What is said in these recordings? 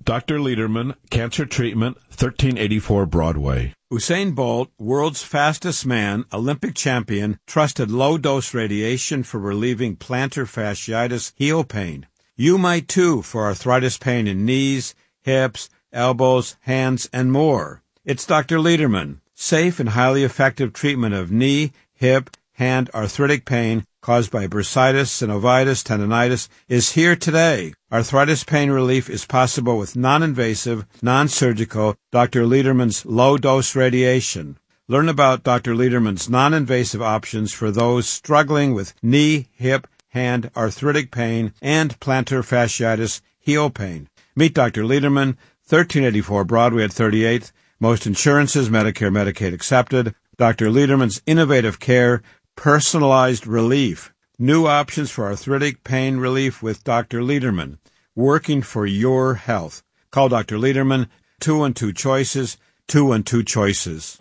Dr. Lederman, Cancer Treatment, 1384 Broadway. Usain Bolt, world's fastest man, Olympic champion, trusted low-dose radiation for relieving plantar fasciitis heel pain. You might too for arthritis pain in knees, hips, elbows, hands, and more. It's Dr. Lederman. Safe and highly effective treatment of knee, hip, hand arthritic pain caused by bursitis, synovitis, tendonitis is here today. Arthritis pain relief is possible with non-invasive, non-surgical Dr. Lederman's low-dose radiation. Learn about Dr. Lederman's non-invasive options for those struggling with knee, hip, hand arthritic pain and plantar fasciitis heel pain. Meet Dr. Lederman, 1384 Broadway at 38th. Most insurances, Medicare, Medicaid accepted. Dr. Lederman's innovative care, personalized relief. New options for arthritic pain relief with Dr. Lederman. Working for your health. Call Dr. Lederman, 212 Choices, 212 Choices.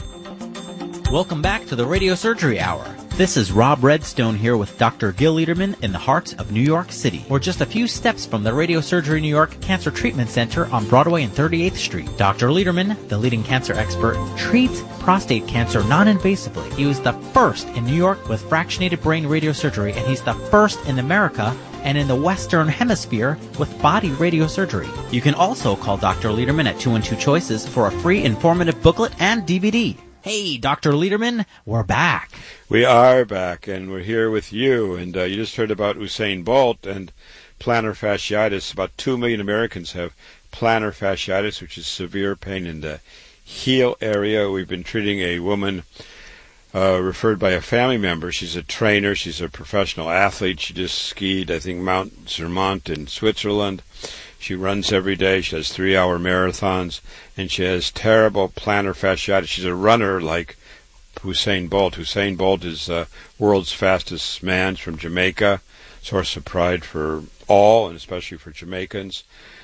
Welcome back to the Radio Surgery Hour. This is Rob Redstone here with Dr. Gil Lederman in the heart of New York City. We're just a few steps from the Radio Surgery New York Cancer Treatment Center on Broadway and 38th Street. Dr. Lederman, the leading cancer expert, treats prostate cancer non-invasively. He was the first in New York with fractionated brain radiosurgery, and he's the first in America and in the Western Hemisphere with body radiosurgery. You can also call Dr. Lederman at 212 Choices for a free informative booklet and DVD. Hey, Dr. Lederman, we're back. We are back, and we're here with you. And you just heard about Usain Bolt and plantar fasciitis. About 2 million Americans have plantar fasciitis, which is severe pain in the heel area. We've been treating a woman referred by a family member. She's a trainer. She's a professional athlete. She just skied, I think, Mount Zermatt in Switzerland. She runs every day. She does 3-hour marathons, and she has terrible plantar fasciitis. She's a runner like Usain Bolt. Usain Bolt is the world's fastest man from Jamaica, source of pride for all, and especially for Jamaicans.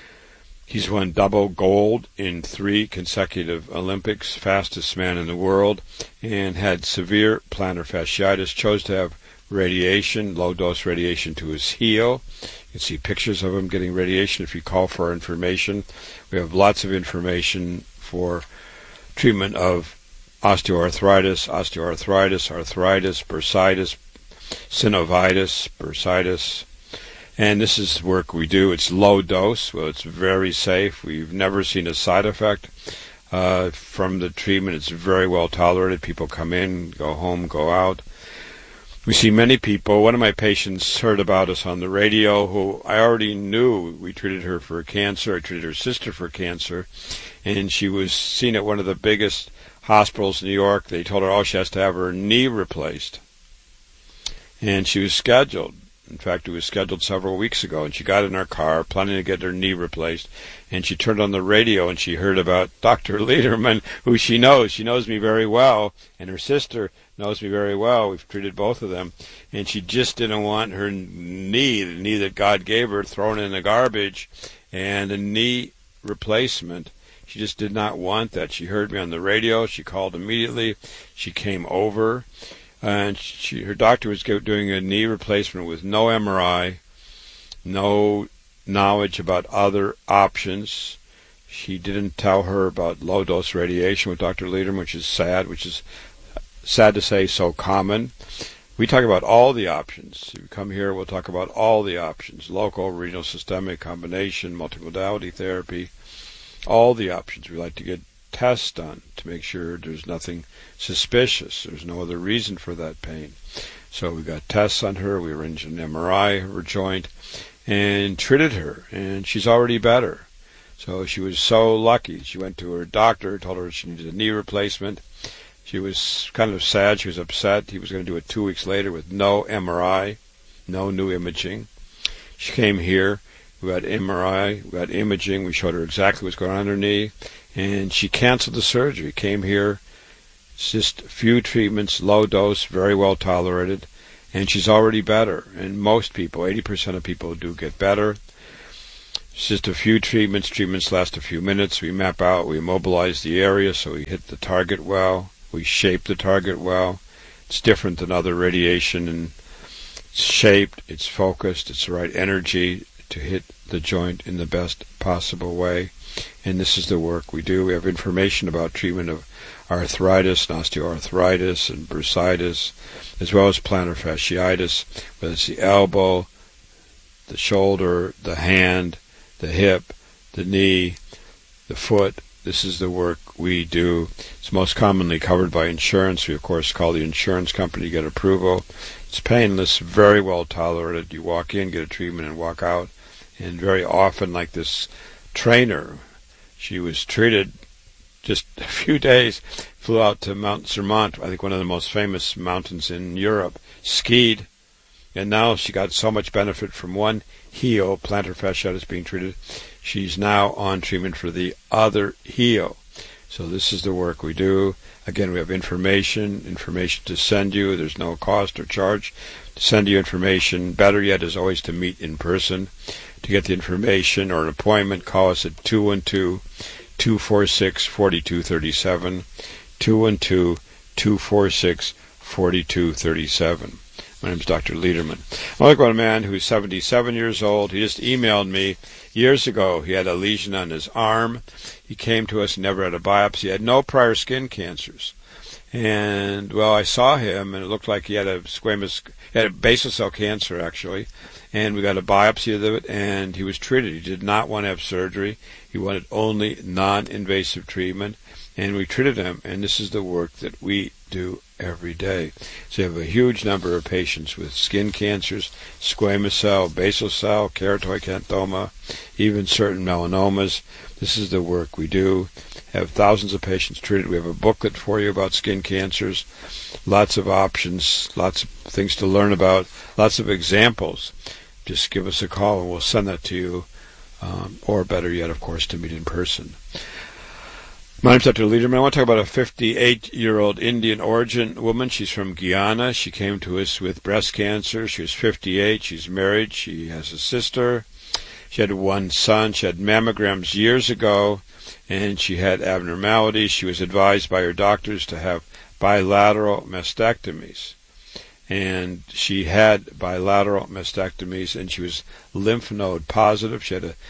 He's won double gold in 3 consecutive Olympics, fastest man in the world, and had severe plantar fasciitis, chose to have radiation, low-dose radiation to his heel. You can see pictures of him getting radiation if you call for our information. We have lots of information for treatment of osteoarthritis, arthritis, bursitis, synovitis, bursitis. And this is work we do. It's low dose. Well, it's very safe. We've never seen a side effect from the treatment. It's very well tolerated. People come in, go home, go out. We see many people. One of my patients heard about us on the radio who I already knew. We treated her for cancer. I treated her sister for cancer. And she was seen at one of the biggest hospitals in New York. They told her, she has to have her knee replaced. And she was scheduled. In fact, it was scheduled several weeks ago. And she got in her car planning to get her knee replaced. And she turned on the radio and she heard about Dr. Lederman, who she knows. She knows me very well. And her sister knows me very well. We've treated both of them. And she just didn't want her knee, the knee that God gave her, thrown in the garbage, and a knee replacement. She just did not want that. She heard me on the radio. She called immediately. She came over. And her doctor was doing a knee replacement with no MRI, no knowledge about other options. She didn't tell her about low-dose radiation with Dr. Lederman, which is sad to say, so common. We talk about all the options. If you come here, we'll talk about all the options: local, renal, systemic, combination, multimodality therapy, all the options. We like to get tests done to make sure there's nothing suspicious. There's no other reason for that pain. So we got tests on her. We arranged an MRI of her joint and treated her, and she's already better. So she was so lucky. She went to her doctor, told her she needed a knee replacement. She was kind of sad. She was upset. He was going to do it 2 weeks later with no MRI, no new imaging. She came here. We got MRI. We got imaging. We showed her exactly what's going on in her knee. And she canceled the surgery, came here. It's just a few treatments, low dose, very well tolerated. And she's already better. And most people, 80% of people, do get better. It's just a few treatments. Treatments last a few minutes. We map out, we immobilize the area so we hit the target well. We shape the target well. It's different than other radiation, and it's shaped, it's focused, it's the right energy. It to hit the joint in the best possible way. And this is the work we do. We have information about treatment of arthritis, and osteoarthritis, and bursitis, as well as plantar fasciitis, whether it's the elbow, the shoulder, the hand, the hip, the knee, the foot. This is the work we do. It's most commonly covered by insurance. We, of course, call the insurance company to get approval. It's painless, very well tolerated. You walk in, get a treatment, and walk out. And very often, like this trainer, she was treated just a few days, flew out to Mount Zermatt, I think one of the most famous mountains in Europe, skied, and now she got so much benefit from one heel, plantar fasciitis, being treated. She's now on treatment for the other heel. So this is the work we do. Again, we have information to send you. There's no cost or charge to send you information. Better yet is always to meet in person. To get the information or an appointment, call us at 212-246-4237, 212-246-4237. My name is Dr. Lederman. I like about a man who's 77 years old. He just emailed me years ago. He had a lesion on his arm. He came to us, never had a biopsy. He had no prior skin cancers. And, well, I saw him, and it looked like he had a basal cell cancer, actually. And we got a biopsy of it, and he was treated. He did not want to have surgery. He wanted only non-invasive treatment. And we treated him, and this is the work that we do every day. So you have a huge number of patients with skin cancers, squamous cell, basal cell, keratoconoma, even certain melanomas. This is the work we do. Have thousands of patients treated. We have a booklet for you about skin cancers, lots of options, lots of things to learn about, lots of examples. Just give us a call and we'll send that to you, or better yet, of course, to meet in person. My name's Dr. Lederman. I want to talk about a 58-year-old Indian origin woman. She's from Guyana. She came to us with breast cancer. She was 58. She's married. She has a sister. She had one son. She had mammograms years ago, and she had abnormalities. She was advised by her doctors to have bilateral mastectomies. And she had bilateral mastectomies, and she was lymph node positive. She had a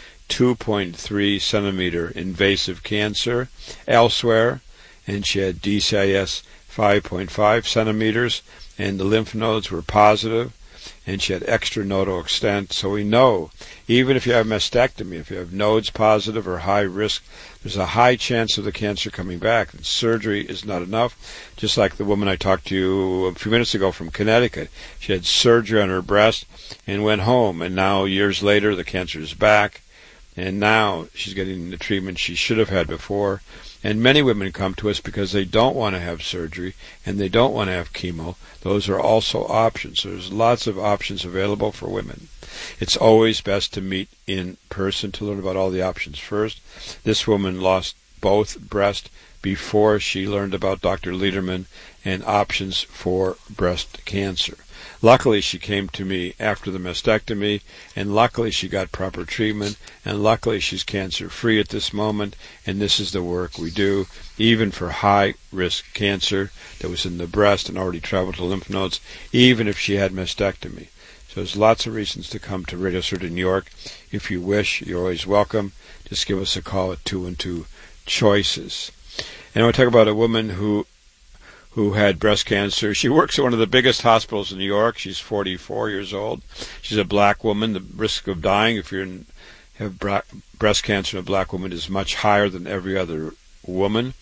2.3 centimeter invasive cancer elsewhere, and she had DCIS 5.5 centimeters, and the lymph nodes were positive, and she had extranodal extent. So we know, even if you have mastectomy, if you have nodes positive or high risk, there's a high chance of the cancer coming back. And surgery is not enough. Just like the woman I talked to you a few minutes ago from Connecticut. She had surgery on her breast and went home, and now years later the cancer is back. And now she's getting the treatment she should have had before. And many women come to us because they don't want to have surgery and they don't want to have chemo. Those are also options. There's lots of options available for women. It's always best to meet in person to learn about all the options first. This woman lost both breasts before she learned about Dr. Lederman and options for breast cancer. Luckily, she came to me after the mastectomy, and luckily she got proper treatment, and luckily she's cancer-free at this moment, and this is the work we do, even for high-risk cancer that was in the breast and already traveled to lymph nodes, even if she had mastectomy. So there's lots of reasons to come to Radio Surgery New York. If you wish, you're always welcome. Just give us a call at 212-CHOICES. And I want to talk about a woman who had breast cancer. She works at one of the biggest hospitals in New York. She's 44 years old. She's a black woman. The risk of dying if you have breast cancer in a black woman is much higher than every other woman.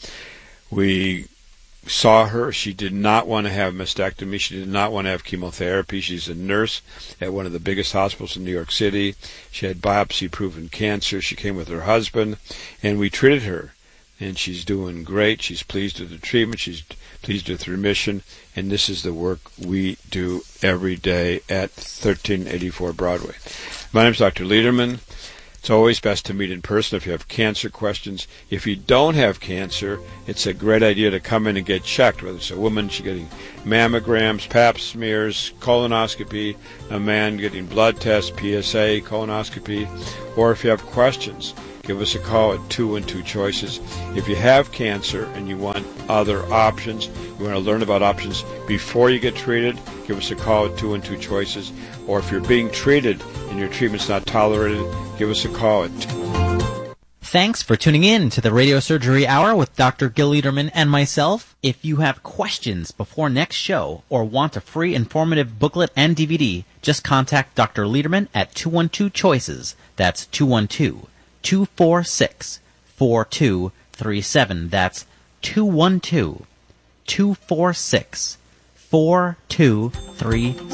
We saw her. She did not want to have mastectomy. She did not want to have chemotherapy. She's a nurse at one of the biggest hospitals in New York City. She had biopsy-proven cancer. She came with her husband, and we treated her. And she's doing great. She's pleased with the treatment. She's pleased with remission. And this is the work we do every day at 1384 Broadway. My name is Dr. Lederman. It's always best to meet in person if you have cancer questions. If you don't have cancer, it's a great idea to come in and get checked. Whether it's a woman, she's getting mammograms, pap smears, colonoscopy, a man getting blood tests, PSA, colonoscopy, or if you have questions, give us a call at 212 Choices. If you have cancer and you want other options, you want to learn about options before you get treated, give us a call at 212 Choices. Or if you're being treated and your treatment's not tolerated, give us a call at Thanks for tuning in to the Radio Surgery Hour with Dr. Gil Lederman and myself. If you have questions before next show or want a free informative booklet and DVD, just contact Dr. Lederman at 212 Choices. That's 212-246-4237. That's 212-246-4237.